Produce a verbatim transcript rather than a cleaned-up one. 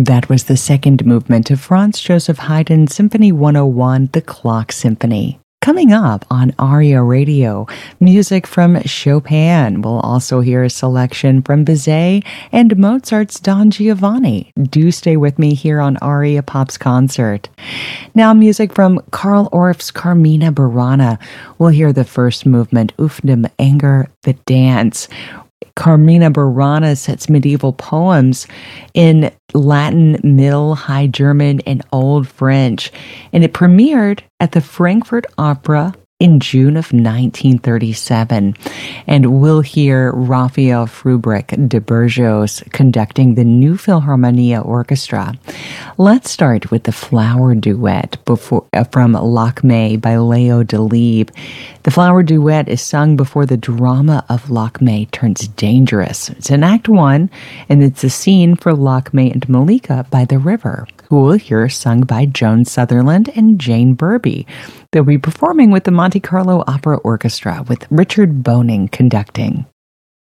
That was the second movement of Franz Joseph Haydn's Symphony one oh one, The Clock Symphony. Coming up on ARIA Radio, music from Chopin. We'll also hear a selection from Bizet and Mozart's Don Giovanni. Do stay with me here on ARIA Pop's Concert. Now, music from Carl Orff's Carmina Burana. We'll hear the first movement, Auf dem Anger, the Dance. Carmina Burana sets medieval poems in Latin, Middle, High German, and Old French, and it premiered at the Frankfurt Opera in June of nineteen thirty-seven. And we'll hear Raphael Frühbrich de Burgos conducting the New Philharmonia Orchestra. Let's start with the Flower Duet before, uh, from Lakmé by Leo Delibes. The Flower Duet is sung before the drama of Lakmé turns dangerous. It's in Act One, and it's a scene for Lakmé and Malika by the river, who we'll hear sung by Joan Sutherland and Jane Burby. They'll be performing with the Monte Carlo Opera Orchestra with Richard Boning conducting.